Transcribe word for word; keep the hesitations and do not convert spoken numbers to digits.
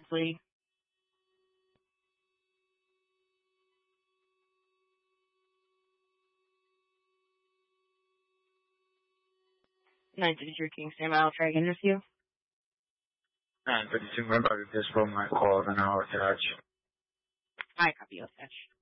plea. nine thirty-three King Sam, I'll try again with you. nine thirty-two, remember this phone might call an hour attached. I copy of that.